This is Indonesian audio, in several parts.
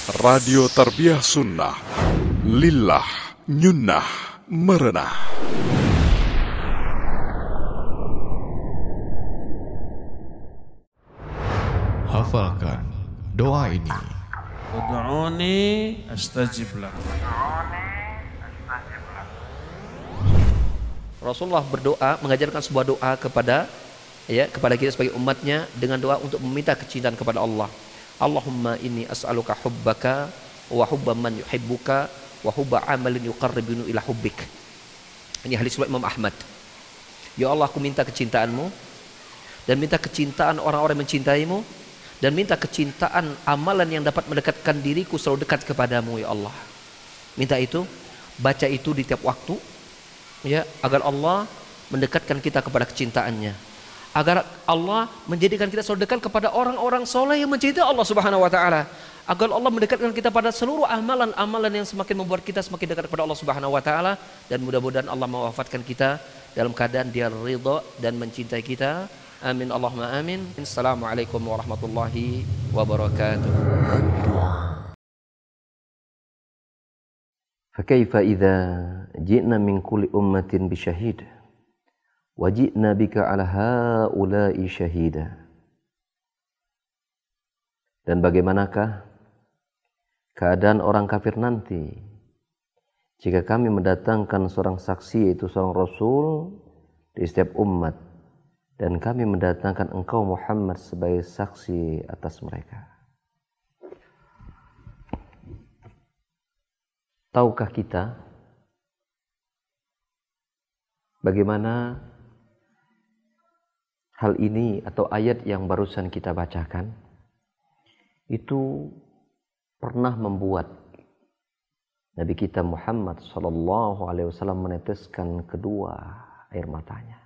Radio Tarbiyah Sunnah Lillah Nyunnah Merenah. Hafalkan doa ini. Ud'uni astajib lakum. Rasulullah berdoa, mengajarkan sebuah doa kepada kita sebagai umatnya dengan doa untuk meminta kecintaan kepada Allah. Allahumma inni as'aluka hubbaka wa hubba man yuhibbuka wa hubba amalin yuqarribuni ila hubbik. Ini hadis riwayat Imam Ahmad. Ya Allah, aku minta kecintaanmu dan minta kecintaan orang-orang yang mencintaimu dan minta kecintaan amalan yang dapat mendekatkan diriku selalu dekat kepadamu ya Allah. Minta itu, baca itu di tiap waktu ya, agar Allah mendekatkan kita kepada kecintaannya, agar Allah menjadikan kita selalu dekat kepada orang-orang soleh yang mencintai Allah Subhanahu wa taala, agar Allah mendekatkan kita pada seluruh amalan-amalan yang semakin membuat kita semakin dekat kepada Allah Subhanahu wa taala, dan mudah-mudahan Allah mewafatkan kita dalam keadaan Dia ridha dan mencintai kita. Amin Allahumma amin. Assalamualaikum warahmatullahi wabarakatuh. فكيف إذا جئنا من كل أمة بشهيد وجئنا بك على هؤلاء شهيدا. Dan bagaimanakah keadaan orang kafir nanti jika kami mendatangkan seorang saksi, yaitu seorang Rasul di setiap umat, dan kami mendatangkan engkau Muhammad sebagai saksi atas mereka. Tahukah kita bagaimana hal ini atau ayat yang barusan kita bacakan itu pernah membuat Nabi kita Muhammad sallallahu alaihi wasallam meneteskan kedua air matanya?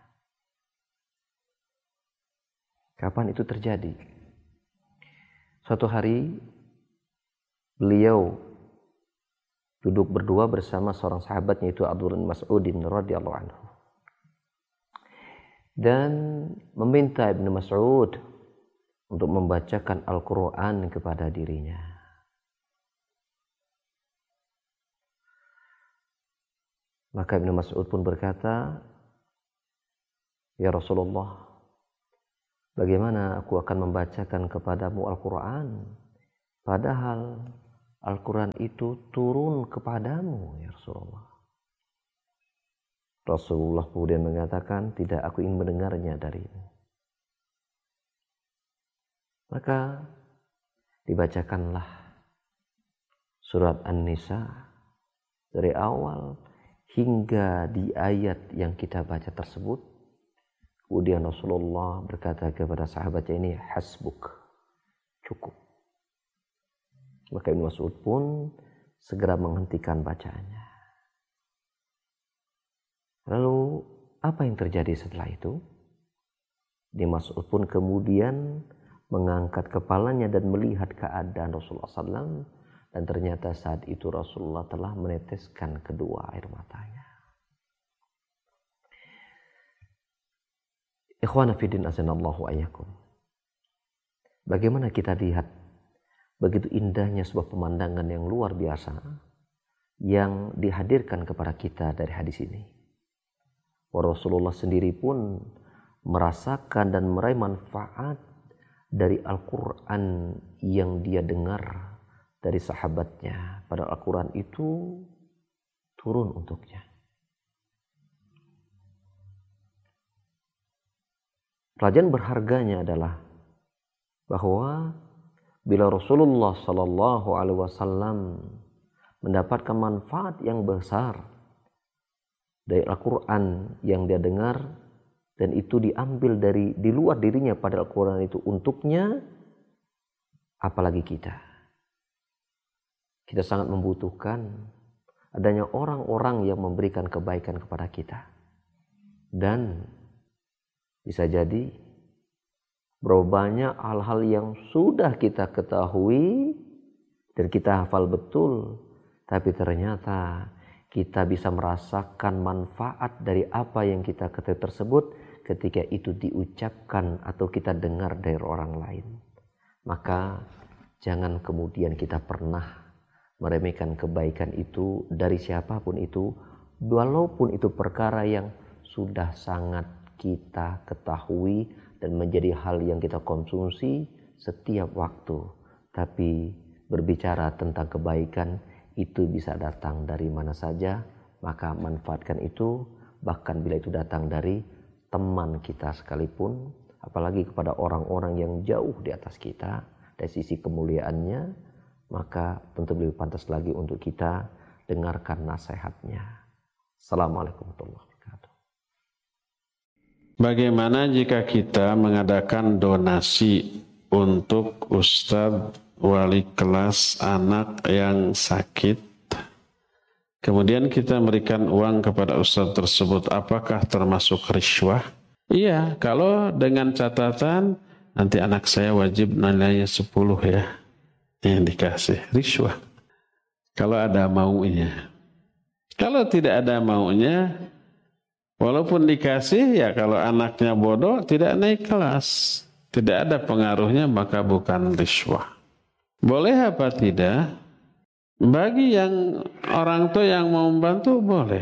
Kapan itu terjadi? Suatu hari beliau duduk berdua bersama seorang sahabatnya, yaitu Abdullah bin Mas'udin radhiyallahu anhu, dan meminta Ibnu Mas'ud untuk membacakan Al-Quran kepada dirinya. Maka Ibnu Mas'ud pun berkata, "Ya Rasulullah, bagaimana aku akan membacakan kepadamu Al-Quran, padahal Al-Quran itu turun kepadamu ya Rasulullah." Rasulullah kemudian mengatakan, "Tidak, aku ingin mendengarnya darimu." Maka dibacakanlah surat An-Nisa dari awal hingga di ayat yang kita baca tersebut. Kemudian Rasulullah berkata kepada sahabatnya ini, "Hasbuk, cukup." Maka Ibnu Mas'ud pun segera menghentikan bacaannya. Lalu apa yang terjadi setelah itu? Ibnu Mas'ud pun kemudian mengangkat kepalanya dan melihat keadaan Rasulullah SAW, dan ternyata saat itu Rasulullah telah meneteskan kedua air matanya. Ikhwana fiddin azanallahu ayyakum. Bagaimana kita lihat begitu indahnya sebuah pemandangan yang luar biasa yang dihadirkan kepada kita dari hadis ini. Rasulullah sendiri pun merasakan dan meraih manfaat dari Al-Quran yang dia dengar dari sahabatnya. Padahal Al-Quran itu turun untuknya. Pelajaran berharganya adalah bahwa bila Rasulullah sallallahu alaihi wasallam mendapatkan manfaat yang besar dari Al-Quran yang dia dengar, dan itu diambil dari di luar dirinya pada Al-Quran itu untuknya, apalagi kita. Kita sangat membutuhkan adanya orang-orang yang memberikan kebaikan kepada kita. Dan bisa jadi berapa banyak hal-hal yang sudah kita ketahui dan kita hafal betul, tapi ternyata kita bisa merasakan manfaat dari apa yang kita ketahui tersebut ketika itu diucapkan atau kita dengar dari orang lain. Maka Jangan kemudian kita pernah meremehkan kebaikan itu dari siapapun itu, walaupun itu perkara yang sudah sangat kita ketahui dan menjadi hal yang kita konsumsi setiap waktu. Tapi berbicara tentang kebaikan itu bisa datang dari mana saja, maka manfaatkan itu, bahkan bila itu datang dari teman kita sekalipun, apalagi kepada orang-orang yang jauh di atas kita dari sisi kemuliaannya, maka tentu lebih pantas lagi untuk kita dengarkan nasihatnya. Assalamualaikum warahmatullahi wabarakatuh. Bagaimana jika kita mengadakan donasi untuk ustadz wali kelas anak yang sakit, kemudian kita memberikan uang kepada ustadz tersebut, apakah termasuk riswah? Iya, kalau dengan catatan nanti anak saya wajib nilainya 10 ya, yang dikasih riswah. Kalau ada maunya. Kalau tidak ada maunya, walaupun dikasih, ya kalau anaknya bodoh tidak naik kelas, tidak ada pengaruhnya, maka bukan riswah. Boleh apa tidak? Bagi yang orang tua yang mau membantu boleh.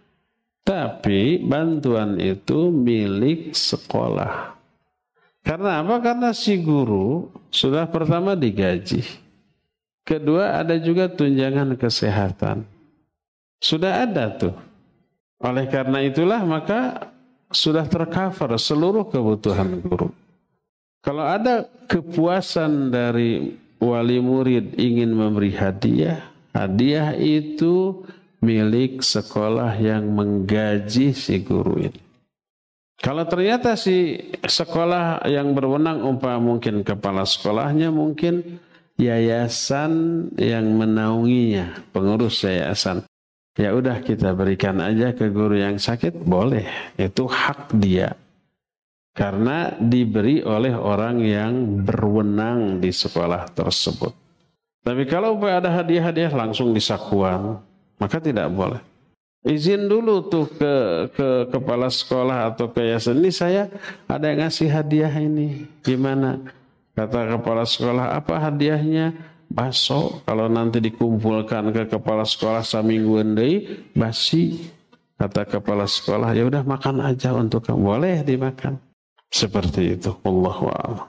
Tapi bantuan itu milik sekolah. Karena apa? Karena si guru sudah pertama digaji. Kedua ada juga tunjangan kesehatan. Sudah ada tuh. Oleh karena itulah maka sudah tercover seluruh kebutuhan guru. Kalau ada kepuasan dari wali murid ingin memberi hadiah, hadiah itu milik sekolah yang menggaji si guru ini. Kalau ternyata si sekolah yang berwenang, mungkin kepala sekolahnya, mungkin yayasan yang menaunginya, pengurus yayasan, ya udah kita berikan aja ke guru yang sakit, boleh. Itu hak dia. Karena diberi oleh orang yang berwenang di sekolah tersebut. Tapi kalau ada hadiah-hadiah langsung disakuan, maka tidak boleh. Izin dulu tuh ke kepala sekolah atau ke yayasan, ini saya ada yang ngasih hadiah ini. Gimana? Kata kepala sekolah, apa hadiahnya? Bakso. Kalau nanti dikumpulkan ke kepala sekolah saminggu endai, basi. Kata kepala sekolah, ya udah makan aja untuk kamu. Boleh dimakan. Seperti itu. Wallahu a'lam.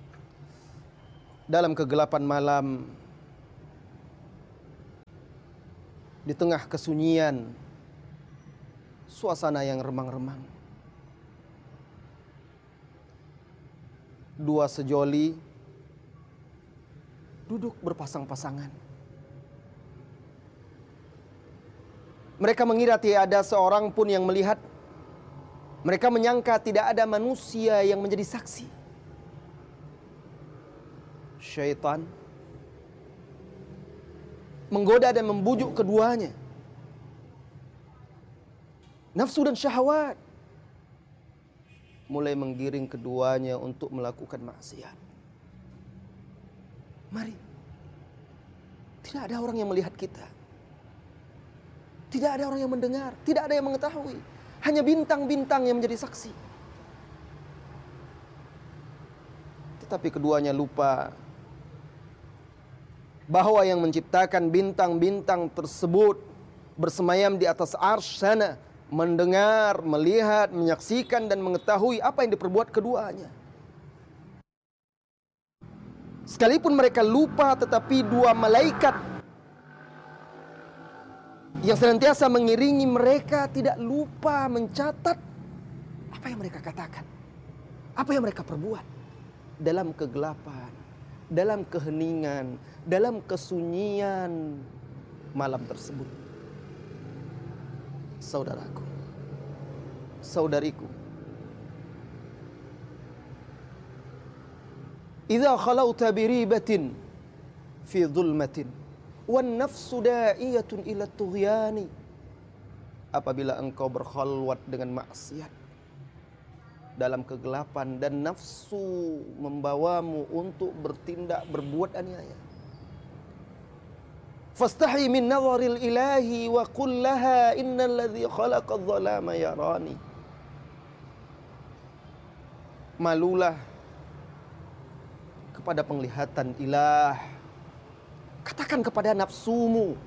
Dalam kegelapan malam, di tengah kesunyian, suasana yang remang-remang, dua sejoli duduk berpasang-pasangan. Mereka mengira tidak ada seorang pun yang melihat. Mereka menyangka tidak ada manusia yang menjadi saksi. Syaitan menggoda dan membujuk keduanya. Nafsu dan syahwat mulai menggiring keduanya untuk melakukan maksiat. Mari, tidak ada orang yang melihat kita. Tidak ada orang yang mendengar, tidak ada yang mengetahui. Hanya bintang-bintang yang menjadi saksi. Tetapi keduanya lupa bahwa yang menciptakan bintang-bintang tersebut bersemayam di atas arsy sana, mendengar, melihat, menyaksikan dan mengetahui apa yang diperbuat keduanya. Sekalipun mereka lupa, tetapi dua malaikat yang senantiasa mengiringi mereka tidak lupa mencatat apa yang mereka katakan, apa yang mereka perbuat dalam kegelapan, dalam keheningan, dalam kesunyian malam tersebut. Saudaraku, saudariku, idza khalauta biribatin fi dhulmatin wan nafsu da'iyatun ila tughyani, apabila engkau berkhalwat dengan maksiat dalam kegelapan dan nafsu membawamu untuk bertindak berbuat aniaya, fastahi min nazaril ilahi wa qul laha innal ladzi khalaqadh dhalama yarani, malulah kepada penglihatan ilah Katakan kepada nafsumu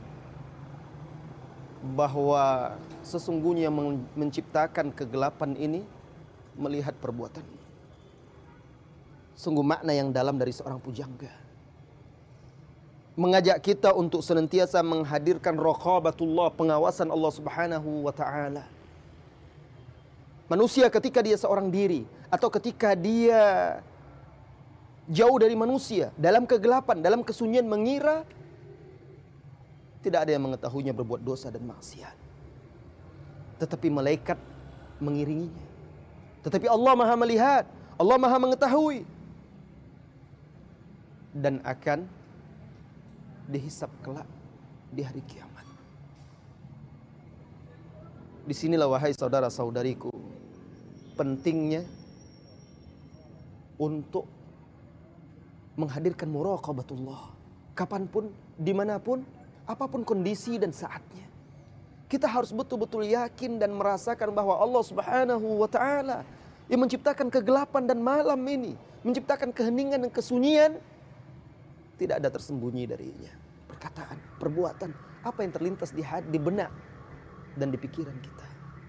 bahwa sesungguhnya menciptakan kegelapan ini melihat perbuatanmu. Sungguh makna yang dalam dari seorang pujangga. Mengajak kita untuk senantiasa menghadirkan raqabatullah, pengawasan Allah Subhanahu wa taala. Manusia ketika dia seorang diri atau ketika dia jauh dari manusia, dalam kegelapan, dalam kesunyian mengira tidak ada yang mengetahuinya berbuat dosa dan maksiat. Tetapi malaikat mengiringinya. Tetapi Allah Maha melihat, Allah Maha mengetahui. Dan akan dihisab kelak di hari kiamat. Disinilah wahai saudara-saudariku, pentingnya untuk menghadirkan muraqabatullah. Kapanpun, dimanapun, apapun kondisi dan saatnya. Kita harus betul-betul yakin dan merasakan bahwa Allah Subhanahu wa taala yang menciptakan kegelapan dan malam ini, menciptakan keheningan dan kesunyian, tidak ada tersembunyi darinya. Perkataan, perbuatan, apa yang terlintas di hati, di benak dan di pikiran kita.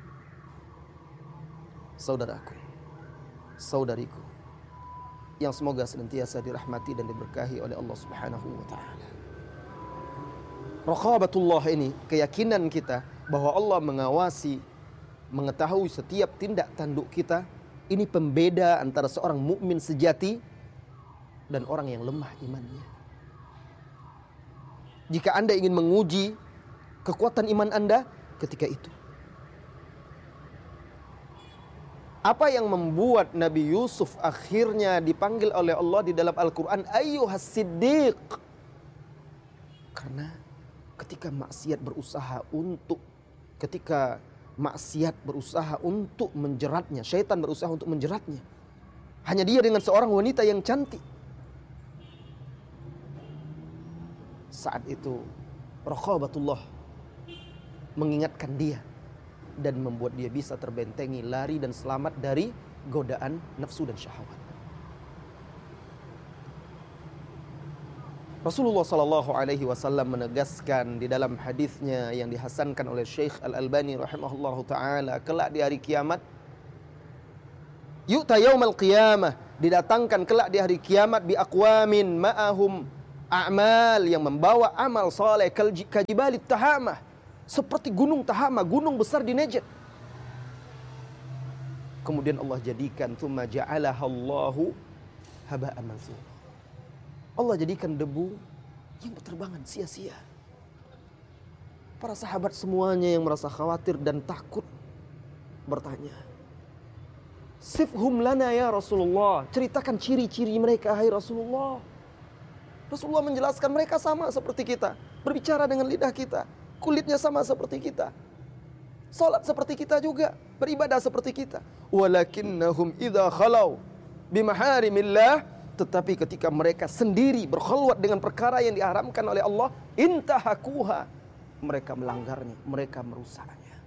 Saudaraku, saudariku, yang semoga senantiasa dirahmati dan diberkahi oleh Allah Subhanahu wa taala. Raqabatullah ini, keyakinan kita bahwa Allah mengawasi, mengetahui setiap tindak tanduk kita, ini pembeda antara seorang mukmin sejati dan orang yang lemah imannya. Jika Anda ingin menguji kekuatan iman Anda ketika itu. Apa yang membuat Nabi Yusuf akhirnya dipanggil oleh Allah di dalam Al-Quran ayyuhas siddiq? Karena ketika maksiat berusaha untuk menjeratnya, syaitan berusaha untuk menjeratnya, hanya dia dengan seorang wanita yang cantik. Saat itu raqabatullah mengingatkan dia dan membuat dia bisa terbentengi, lari dan selamat dari godaan nafsu dan syahwat. Rasulullah sallallahu alaihi wasallam menegaskan di dalam hadisnya yang dihasankan oleh Syekh Al-Albani rahimahullahu taala, kelak di hari kiamat, yu'ta yaumal qiyamah, didatangkan kelak di hari kiamat bi aqwamin ma'ahum a'mal, yang membawa amal saleh kajibalit tahamah, seperti gunung Tahama, gunung besar di Najd. Kemudian Allah jadikan tsumma ja'alaha Allahu haba'an mansura. Allah jadikan debu yang berterbangan sia-sia. Para sahabat semuanya yang merasa khawatir dan takut bertanya, sifhum lana ya Rasulullah, ceritakan ciri-ciri mereka hai Rasulullah. Rasulullah menjelaskan mereka sama seperti kita, berbicara dengan lidah kita, kulitnya sama seperti kita, salat seperti kita juga, beribadah seperti kita. Walakinnahum idza khalau bimaharimillah, tetapi ketika mereka sendiri berkhulwat dengan perkara yang diharamkan oleh Allah, intahakuha, mereka melanggarnya, mereka merusaknya.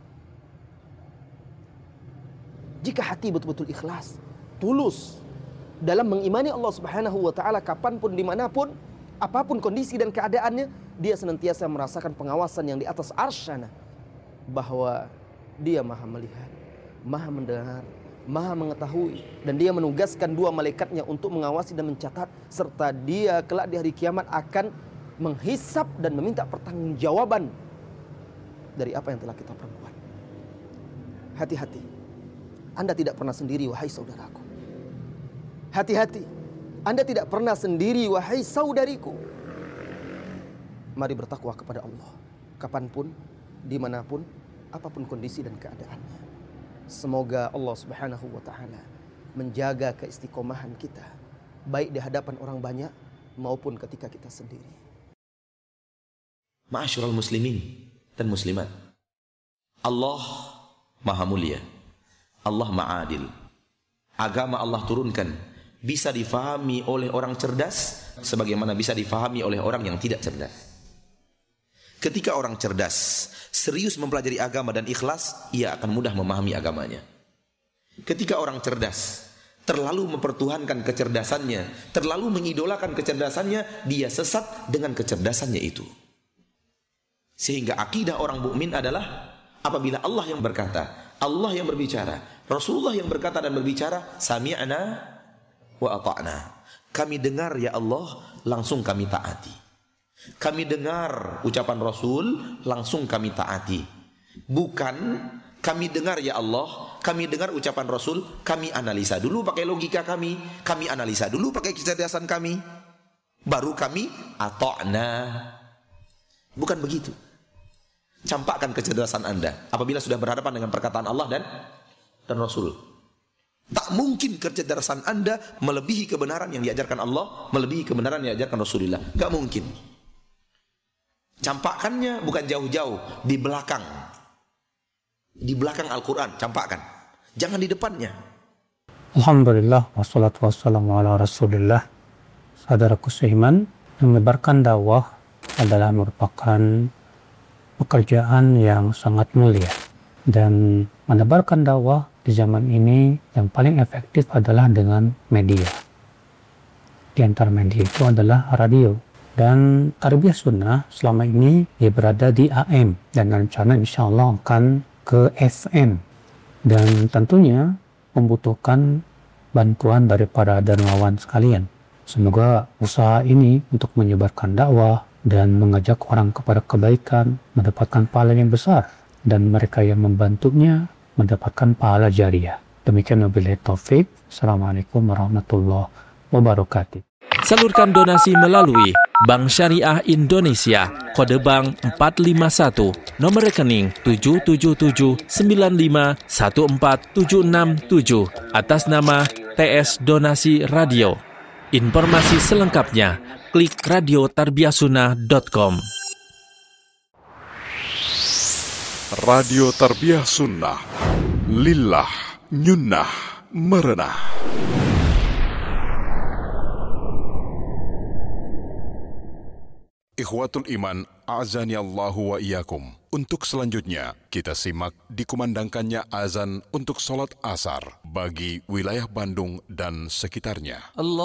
Jika hati betul-betul ikhlas, tulus dalam mengimani Allah Subhanahu wa taala, kapanpun, dimanapun, apapun kondisi dan keadaannya, dia senantiasa merasakan pengawasan yang di atas arsyana, bahwa dia maha melihat, maha mendengar, maha mengetahui, dan dia menugaskan dua malaikatnya untuk mengawasi dan mencatat, serta dia kelak di hari kiamat akan menghisap dan meminta pertanggungjawaban dari apa yang telah kita perbuat. Hati-hati, Anda tidak pernah sendiri wahai saudaraku. Hati-hati, Anda tidak pernah sendiri wahai saudariku. Mari bertakwa kepada Allah, kapanpun, dimanapun, apapun kondisi dan keadaannya. Semoga Allah Subhanahu wa taala menjaga keistiqomahan kita, baik di hadapan orang banyak maupun ketika kita sendiri. Ma'asyiral muslimin dan muslimat, Allah Maha Mulia, Allah Maha Adil. Agama Allah turunkan bisa difahami oleh orang cerdas sebagaimana bisa difahami oleh orang yang tidak cerdas. Ketika orang cerdas serius mempelajari agama dan ikhlas, ia akan mudah memahami agamanya. Ketika orang cerdas terlalu mempertuhankan kecerdasannya, terlalu mengidolakan kecerdasannya, dia sesat dengan kecerdasannya itu. Sehingga akidah orang mukmin adalah apabila Allah yang berkata, Allah yang berbicara, Rasulullah yang berkata dan berbicara, sami'na wa ata'na. Kami dengar ya Allah, langsung kami taati. Kami dengar ucapan Rasul, langsung kami taati. Bukan kami dengar ya Allah, kami dengar ucapan Rasul, kami analisa dulu pakai logika kami analisa dulu pakai kecerdasan kami, baru kami ata'na. Bukan begitu. Campakkan kecerdasan Anda apabila sudah berhadapan dengan perkataan Allah dan Rasul. Tak mungkin kecerdasan Anda melebihi kebenaran yang diajarkan Allah, melebihi kebenaran yang diajarkan Rasulullah. Gak mungkin. Campakkannya bukan jauh-jauh, di belakang. Di belakang Al-Quran, campakkan. Jangan di depannya. Alhamdulillah, wassalatu wassalamu ala Rasulillah. Saudaraku seiman, menyebarkan dakwah adalah merupakan pekerjaan yang sangat mulia. Dan menebarkan dakwah di zaman ini yang paling efektif adalah dengan media. Di antara media itu adalah radio. Dan Tarbiyah Sunnah selama ini dia berada di AM. Dan rencana insya Allah akan ke FM. Dan tentunya membutuhkan bantuan dari para dermawan sekalian. Semoga usaha ini untuk menyebarkan dakwah dan mengajak orang kepada kebaikan mendapatkan pahala yang besar. Dan mereka yang membantunya mendapatkan pahala jariah. Demikian wabillahi taufik. Assalamualaikum warahmatullahi wabarakatuh. Salurkan donasi melalui Bank Syariah Indonesia, kode bank 451, nomor rekening 77795147667, atas nama TS Donasi Radio. Informasi selengkapnya, klik radiotarbiyahsunnah.com. Radio Tarbiyah Sunnah, lillah, nyunnah, merenah. Ikhwatul Iman, a'zani Allahu wa iyyakum. Untuk selanjutnya, kita simak dikumandangkannya azan untuk sholat asar bagi wilayah Bandung dan sekitarnya.